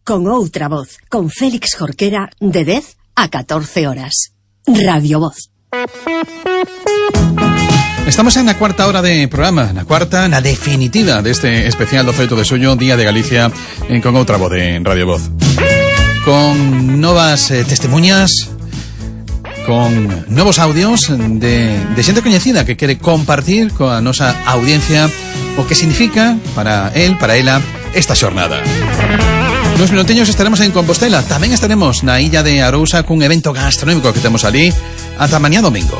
con outra voz, con Félix Jorquera, de 10 a 14 horas. Radio Voz. Estamos en la cuarta hora de programa, na cuarta, na definitiva deste especial do 18 de suyo, Día de Galicia, con outra voz de Radio Voz. Con novas testemunhas, con novos audios de xente coñecida que quere compartir coa nosa audiencia o que significa para él, para ela, esta xornada. Nos minutinhos estaremos en Compostela. Tamén estaremos na illa de Arousa cun evento gastronómico que temos ali ata mañá domingo.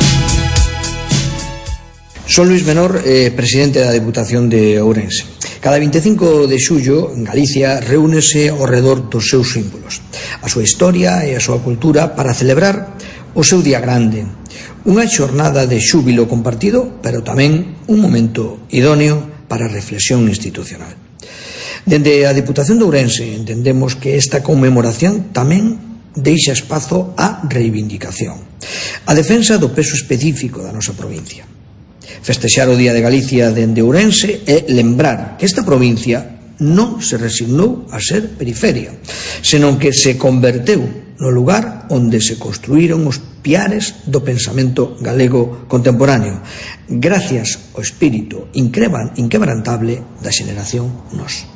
Son Luis Menor, presidente da Deputación de Ourense. Cada 25 de xullo, en Galicia, reúnese ao redor dos seus símbolos, a súa historia e a súa cultura para celebrar o seu día grande. Unha xornada de xúbilo compartido, pero tamén un momento idóneo para a reflexión institucional. Dende a Deputación de Ourense entendemos que esta conmemoración tamén deixa espazo á reivindicación, a defensa do peso específico da nosa provincia. Festexar o Día de Galicia dende Ourense é lembrar que esta provincia non se resignou a ser periferia, senón que se converteu no lugar onde se construíron os piares do pensamento galego contemporáneo, gracias ao espírito inquebrantable da xeneración Nós.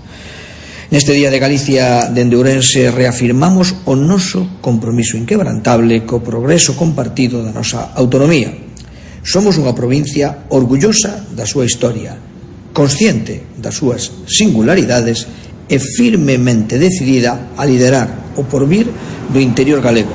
Neste Día de Galicia dende Ourense reafirmamos o noso compromiso inquebrantable co progreso compartido da nosa autonomía. Somos unha provincia orgullosa da súa historia, consciente das súas singularidades e firmemente decidida a liderar o porvir do interior galego.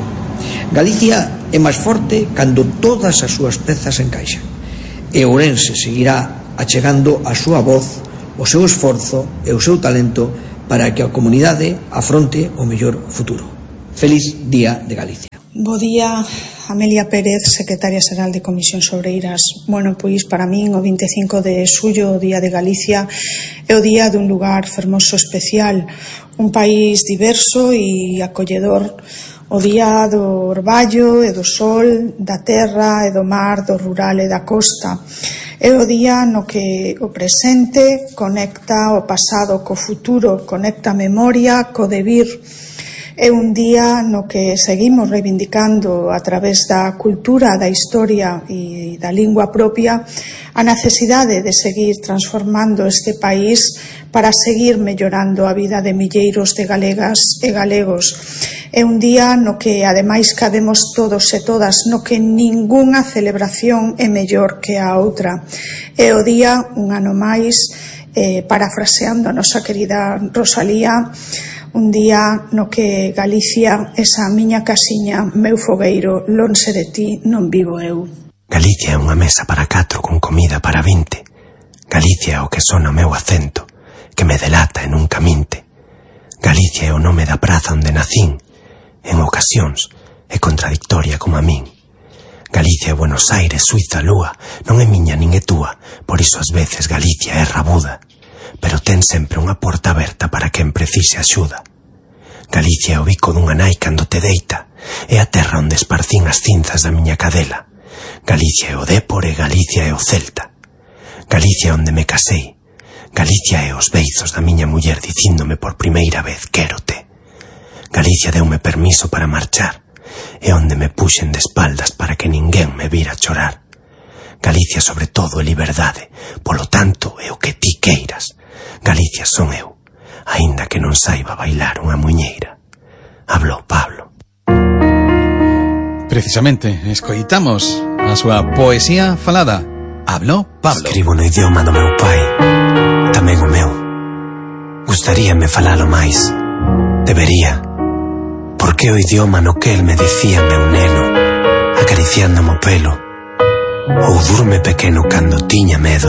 Galicia é máis forte cando todas as súas pezas encaixan, e Ourense seguirá achegando a súa voz, o seu esforzo e o seu talento para que a comunidade afronte o mellor futuro. Feliz Día de Galicia. Bo día, Amelia Pérez, secretaria xeral de Comisións Obreiras. Bueno, pois para min o 25 de xullo, o Día de Galicia, é o día dun lugar fermoso especial, un país diverso e acolledor, o día do orballo e do sol, da terra e do mar, do rural e da costa. É o día no que o presente conecta o pasado co futuro, conecta a memoria co devir. É un día no que seguimos reivindicando a través da cultura, da historia e da lingua propia a necesidade de seguir transformando este país para seguir mellorando a vida de milleiros de galegas e galegos. É un día no que ademais cabemos todos e todas, no que ningunha celebración é mellor que a outra. É o día, un ano máis, parafraseando a nosa querida Rosalía, un día no que Galicia, esa miña casiña, meu fogueiro, lonxe de ti non vivo eu. Galicia é unha mesa para 4 con comida para 20. Galicia é o que sona o meu acento, que me delata e nunca minte. Galicia é o nome da praza onde nacín, en ocasións é contradictoria como a min. Galicia é Buenos Aires, Suiza, Lúa, non é miña nin é túa, por iso ás veces Galicia é rabuda, pero ten sempre unha porta aberta para quen precise axuda. Galicia é o bico dunha nai cando te deita, é a terra onde esparcín as cinzas da miña cadela. Galicia é o Dépor e Galicia é o Celta. Galicia é onde me casei. Galicia é os beizos da miña muller dicíndome por primeira vez quérote. Galicia deume permiso para marchar, é onde me puxen de espaldas para que ninguén me vira chorar. Galicia sobre todo é liberdade, polo tanto é o que ti queiras. Galicia son eu, aínda que non saiba bailar unha muñeira. Hablou Pablo. Precisamente, escoitamos a súa poesía falada. Hablou Pablo. Escribo no idioma do meu pai, tamén o meu. Gustaríame falalo máis, debería, porque o idioma no que el me dicía meu neno, acariciándome o pelo, ou durme pequeno cando tiña medo.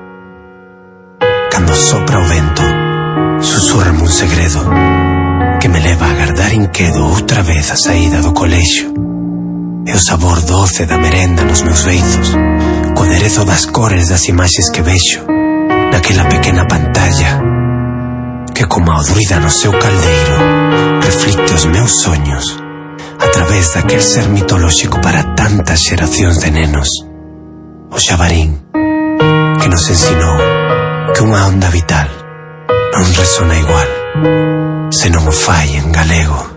Cando sopra o vento, susúrrame un segredo que me leva a agardar inquedo outra vez a saída do colexio. E o sabor doce da merenda nos meus beizos, co aderezo das cores das imaxes que vexo naquela pequena pantalla que como a druida no seu caldeiro reflicte os meus soños a través daquel ser mitolóxico para tantas xeracións de nenos. O xabarín que nos ensinou que unha onda vital non resona igual Se non o fai en galego.